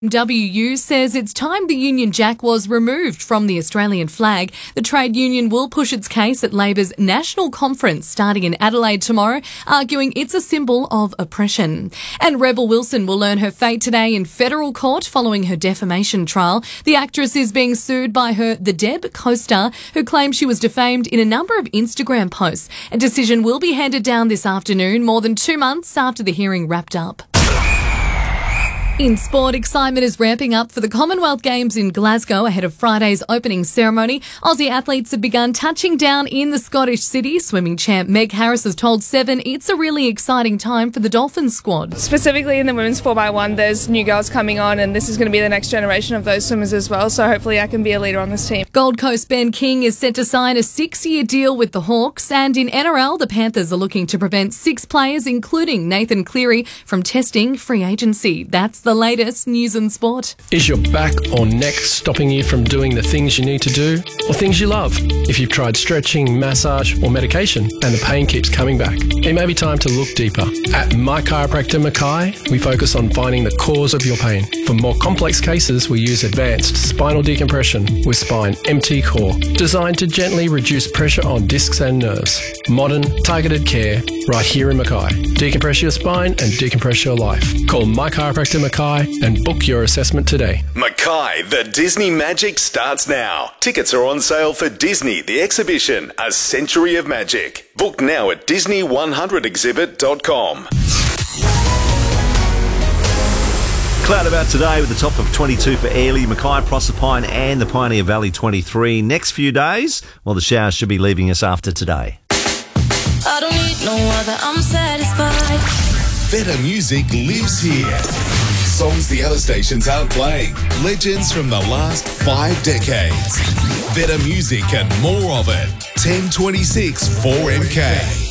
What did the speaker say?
WU says it's time the Union Jack was removed from the Australian flag. The trade union will push its case at Labor's national conference starting in Adelaide tomorrow, arguing it's a symbol of oppression. And Rebel Wilson will learn her fate today in federal court following her defamation trial. The actress is being sued by her The Deb co-star, who claims she was defamed in a number of Instagram posts. A decision will be handed down this afternoon, more than 2 months after the hearing wrapped up. In sport, excitement is ramping up for the Commonwealth Games in Glasgow ahead of Friday's opening ceremony. Aussie athletes have begun touching down in the Scottish city. Swimming champ Meg Harris has told Seven it's a really exciting time for the Dolphins squad. Specifically in the women's 4x1, there's new girls coming on, and this is going to be the next generation of those swimmers as well, so hopefully I can be a leader on this team. Gold Coast Ben King is set to sign a 6-year deal with the Hawks, and in NRL, the Panthers are looking to prevent 6 players, including Nathan Cleary, from testing free agency. That's the latest news and sport. Is your back or neck stopping you from doing the things you need to do or things you love? If you've tried stretching, massage or medication and the pain keeps coming back, it may be time to look deeper. At My Chiropractor Mackay, we focus on finding the cause of your pain. For more complex cases, we use advanced spinal decompression with Spine MT Core, designed to gently reduce pressure on discs and nerves. Modern, targeted care right here in Mackay. Decompress your spine and decompress your life. Call My Chiropractor Mackay and book your assessment today. Mackay, the Disney Magic starts now. Tickets are on sale for Disney, the exhibition, A Century of Magic. Book now at Disney100exhibit.com. Cloud about today with the top of 22 for Airlie, Mackay, Proserpine and the Pioneer Valley 23. Next few days, well, the showers should be leaving us after today. I don't need no other, I'm satisfied. Better music lives here. Songs the other stations aren't playing. Legends from the last 5 decades. Better music and more of it. 1026 4MK.